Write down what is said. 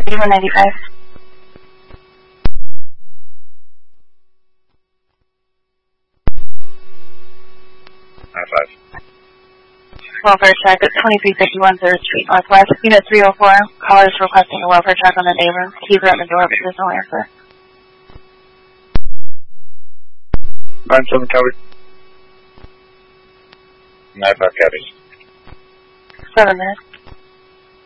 8195. 95. Welfare check at 2351 3rd Street Northwest. Unit 304. Callers requesting a welfare check on the day room. Keys are at the door, but there's no answer. 97 covered. 95 covered. 7 minutes.